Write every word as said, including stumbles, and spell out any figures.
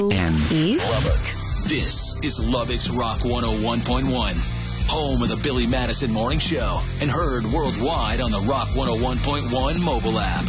And Lubbock. This is Lubbock's Rock one oh one point one, home of the Billy Madison Morning Show, and heard worldwide on the Rock one oh one point one mobile app.